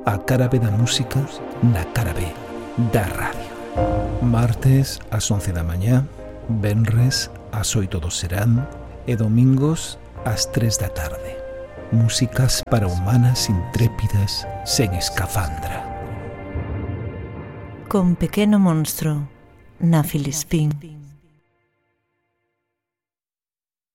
A cara B da música na cara B da radio. Martes ás 11 da mañá, venres ás 8 do serán e domingos ás 3 da tarde. Músicas para humanas intrépidas sen escafandra. Con Pequeno Monstro, na Filispín.